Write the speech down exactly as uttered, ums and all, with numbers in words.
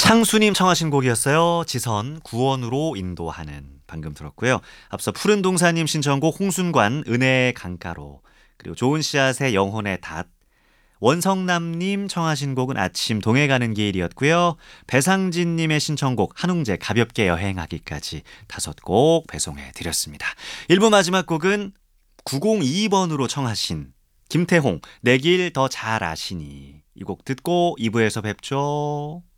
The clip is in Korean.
창수님 청하신 곡이었어요. 지선 구원으로 인도하는 방금 들었고요. 앞서 푸른 동사님 신청곡 홍순관 은혜의 강가로, 그리고 좋은 씨앗의 영혼의 닷, 원성남님 청하신 곡은 아침 동해 가는 길이었고요. 배상진님의 신청곡 한웅재 가볍게 여행하기까지 다섯 곡 배송해 드렸습니다. 일 부 마지막 곡은 구공이이 번으로 청하신 김태홍 내 길 더 잘 아시니, 이 곡 듣고 이 부에서 뵙죠.